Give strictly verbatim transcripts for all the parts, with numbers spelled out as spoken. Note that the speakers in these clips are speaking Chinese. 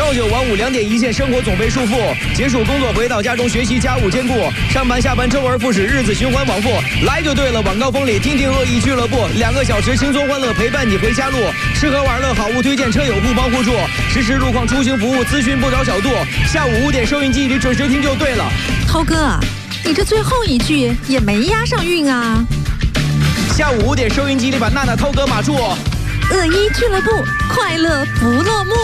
朝九晚五，两点一线，生活总被束缚。结束工作回到家中，学习家务兼顾，上班下班周而复始，日子循环往复。来就对了，晚高峰里听听恶意俱乐部，两个小时轻松欢乐陪伴你回家路。吃喝玩乐好物推荐，车友互帮互助，实时路况出行服务，咨询不着小度。下午五点收音机里准时听就对了。 涛哥，你这最后一句也没押上韵啊。 下午五点收音机里把娜娜、涛哥码住。 恶意俱乐部，快乐不落幕。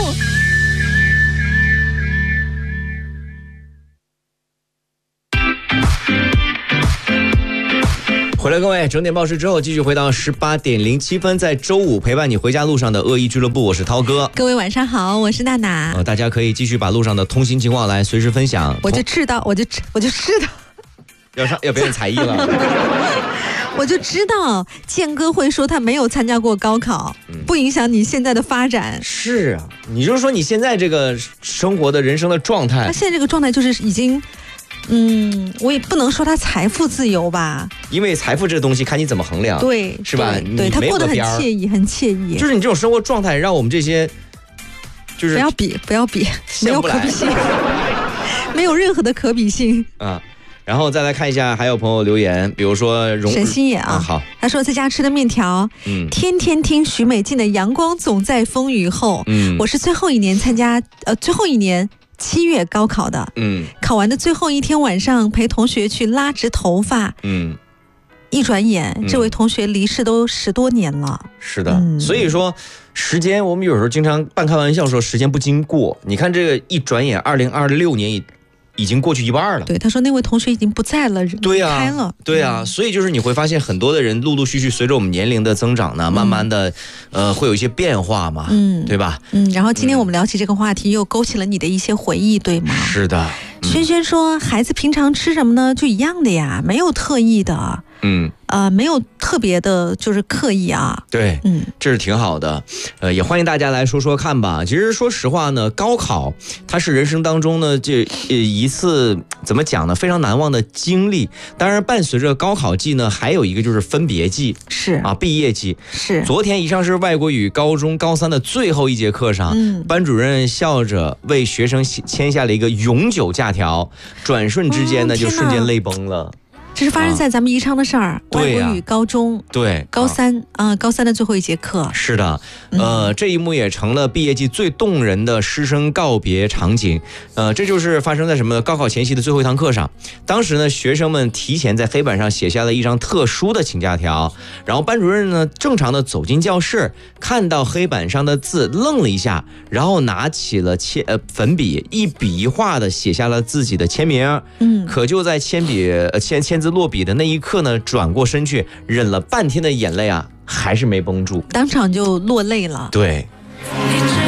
回来各位，整点报时之后继续回到十八点零七分，在周五陪伴你回家路上的恶意俱乐部，我是涛哥。 各位晚上好，我是娜娜。 呃、大家可以继续把路上的通行情况来随时分享。 我就知道，我就我就知道要上要表演才艺了。 我就知道建哥会说他没有参加过高考，嗯、不影响你现在的发展。 是啊，你就是说你现在这个生活的人生的状态， 他现在这个状态就是已经。嗯，我也不能说他财富自由吧， 因为财富这个东西看你怎么衡量， 对， 是吧？ 对，对他过得很惬意，很惬意。 就是你这种生活状态，让我们这些，就是不要比，不要比，没有可比性，没有任何的可比性啊。然后再来看一下，还有朋友留言，比如说荣沈心野啊， 啊好， 他说在家吃的面条，嗯，天天听许美静的《阳光总在风雨后》，嗯，我是最后一年参加，呃，最后一年。七月高考的，嗯，考完的最后一天晚上陪同学去拉直头发，嗯，一转眼、嗯、这位同学离世都十多年了。是的、嗯、 所以说时间我们有时候经常半开玩笑说时间不经过，你看这个一转眼二零二六年已经过去一半了。 对，他说那位同学已经不在了， 对呀、啊， 开了， 对呀、啊嗯，所以就是你会发现很多的人陆陆续续随着我们年龄的增长呢，嗯、慢慢的，呃，会有一些变化嘛，嗯，对吧？ 嗯，然后今天我们聊起这个话题，嗯、又勾起了你的一些回忆，对吗？ 是的。 轩轩说，孩子平常吃什么呢？就一样的呀，没有特意的，嗯，呃，没有特别的，就是刻意啊。 对，嗯，这是挺好的，呃，也欢迎大家来说说看吧。其实说实话呢，高考它是人生当中呢这一次怎么讲呢，非常难忘的经历。当然，伴随着高考季呢，还有一个就是分别季， 是啊，毕业季是。 昨天以上是外国语高中高三的最后一节课上，嗯，班主任笑着为学生签下了一个永久假条，转瞬之间呢、哦、就瞬间泪崩了。 这是发生在咱们宜昌的事儿、啊，外国语高中， 对， 高三啊、呃，高三的最后一节课。 是的，呃、嗯，这一幕也成了毕业季最动人的师生告别场景。呃，这就是发生在什么呢？高考前夕的最后一堂课上。当时呢，学生们提前在黑板上写下了一张特殊的请假条，然后班主任呢，正常的走进教室，看到黑板上的字，愣了一下，然后拿起了铅呃粉笔，一笔一画的写下了自己的签名。嗯，可就在铅笔呃签签。落笔的那一刻呢，转过身去，忍了半天的眼泪啊，还是没绷住， 当场就落泪了。 对。